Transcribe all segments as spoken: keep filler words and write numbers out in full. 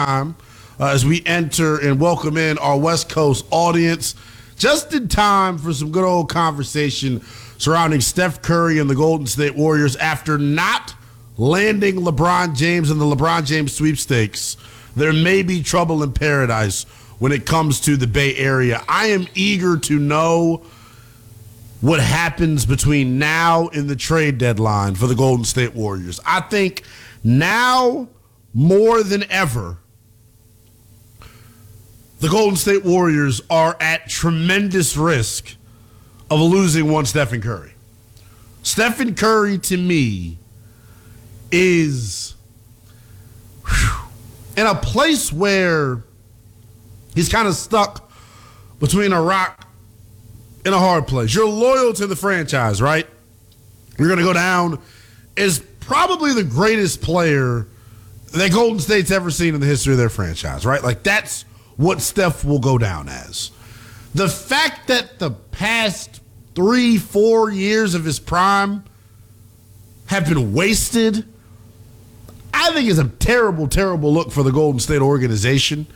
time uh, as we enter and welcome in our West Coast audience. Just in time for some good old conversation surrounding Steph Curry and the Golden State Warriors after not landing LeBron James in the LeBron James sweepstakes. There may be trouble in paradise when it comes to the Bay Area. I am eager to know what happens between now and the trade deadline for the Golden State Warriors. I think now more than ever, the Golden State Warriors are at tremendous risk of losing one Stephen Curry. Stephen Curry, to me, is whew, in a place where he's kind of stuck between a rock in a hard place. You're loyal to the franchise, right? You're going to go down as probably the greatest player that Golden State's ever seen in the history of their franchise, right? Like, that's what Steph will go down as. The fact that the past three, four years of his prime have been wasted, I think is a terrible, terrible look for the Golden State organization.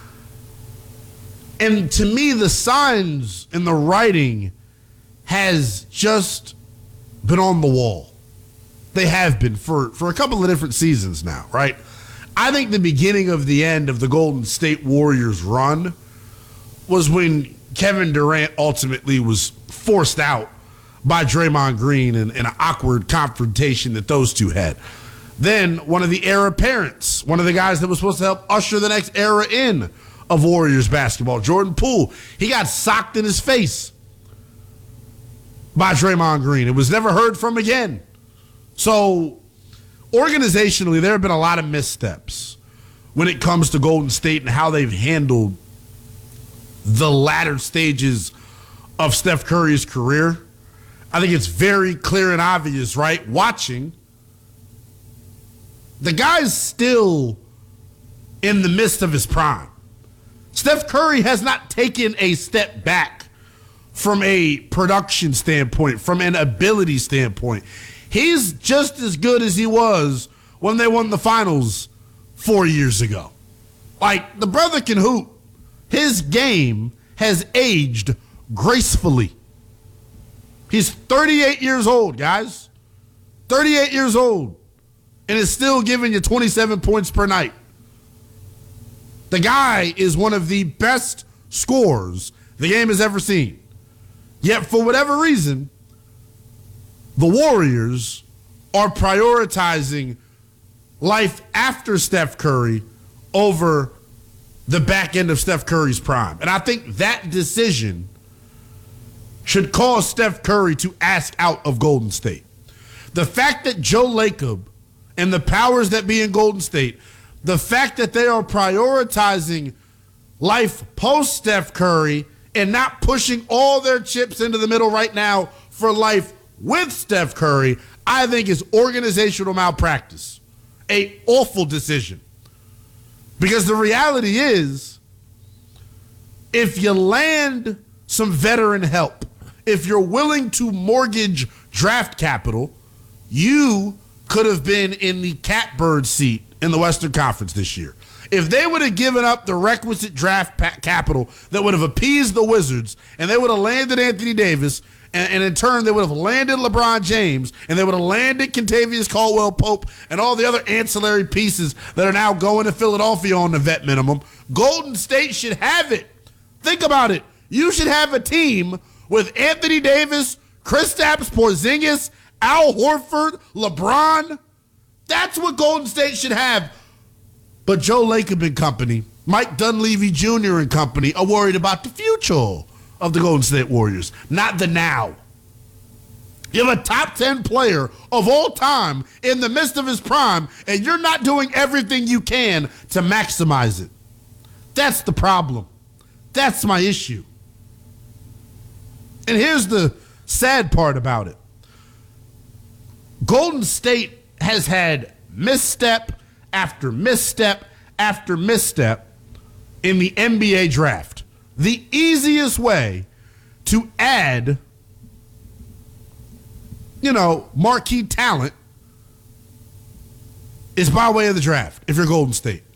And to me, the signs and the writing has just been on the wall. They have been for, for a couple of different seasons now, right? I think the beginning of the end of the Golden State Warriors run was when Kevin Durant ultimately was forced out by Draymond Green in, in an awkward confrontation that those two had. Then one of the heir apparents, one of the guys that was supposed to help usher the next era in of Warriors basketball, Jordan Poole, he got socked in his face by Draymond Green. It was never heard from again. So organizationally, there have been a lot of missteps when it comes to Golden State and how they've handled the latter stages of Steph Curry's career. I think it's very clear and obvious, right? Watching, the guy's still in the midst of his prime. Steph Curry has not taken a step back from a production standpoint, from an ability standpoint. He's just as good as he was when they won the finals four years ago. Like, the brother can hoop. His game has aged gracefully. He's thirty-eight years old, guys. thirty-eight years old. And is still giving you twenty-seven points per night. The guy is one of the best scorers the game has ever seen. Yet, for whatever reason, the Warriors are prioritizing life after Steph Curry over the back end of Steph Curry's prime. And I think that decision should cause Steph Curry to ask out of Golden State. The fact that Joe Lacob and the powers that be in Golden State, the fact that they are prioritizing life post-Steph Curry and not pushing all their chips into the middle right now for life with Steph Curry, I think is organizational malpractice. An awful decision. Because the reality is, if you land some veteran help, if you're willing to mortgage draft capital, you could have been in the catbird seat in the Western Conference this year. If they would have given up the requisite draft pa- capital that would have appeased the Wizards, and they would have landed Anthony Davis, and, and in turn they would have landed LeBron James, and they would have landed Kentavious Caldwell-Pope, and all the other ancillary pieces that are now going to Philadelphia on the vet minimum, Golden State should have it. Think about it. You should have a team with Anthony Davis, Kristaps Porzingis, Al Horford, LeBron. That's what Golden State should have. But Joe Lacob and company, Mike Dunleavy Junior and company are worried about the future of the Golden State Warriors, not the now. You have a top ten player of all time in the midst of his prime, and you're not doing everything you can to maximize it. That's the problem. That's my issue. And here's the sad part about it. Golden State has had misstep after misstep after misstep in the N B A draft. The easiest way to add, you know, marquee talent is by way of the draft if you're Golden State.